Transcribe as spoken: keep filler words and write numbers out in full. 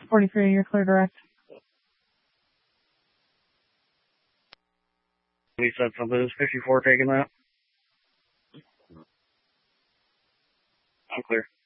forty-three, you're clear direct. We said something. Is fifty-four taking that? I'm clear.